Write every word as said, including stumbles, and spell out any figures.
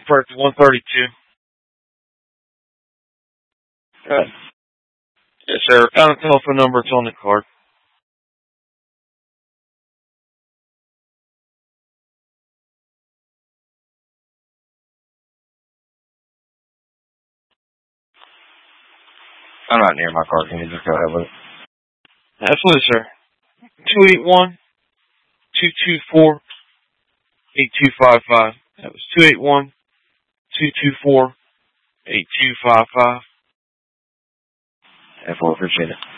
Perfect, one thirty-two. Good. Yes, sir. Found the telephone number. It's on the card. I'm not near my car. Can you just go ahead with it? Absolutely, sir. two eight one, two two four, eight two five five. That was two eight one, two two four, eight two five five. F four, appreciate it.